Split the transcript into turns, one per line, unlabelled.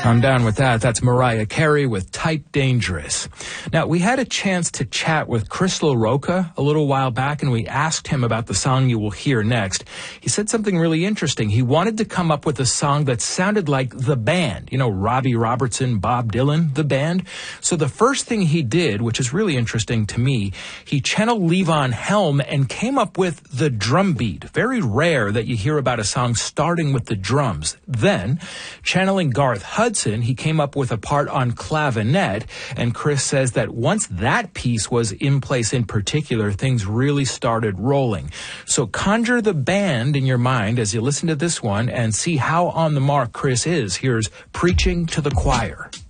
I'm down with that. That's Mariah Carey with Type Dangerous. Now, we had a chance to chat with Chris LaRocca a little while back, and we asked him about the song you will hear next. He said something really interesting. He wanted to come up with a song that sounded like The Band. You know, Robbie Robertson, Bob Dylan, The Band. So the first thing he did, which is really interesting to me, he channeled Levon Helm and came up with the drum beat. Very rare that you hear about a song starting with the drums. Then, channeling Garth Hudson, he came up with a part on clavinet, and Chris says that once that piece was in place in particular, things really started rolling. So conjure the band in your mind as you listen to this one and see how on the mark Chris is. Here's Preaching to the Choir.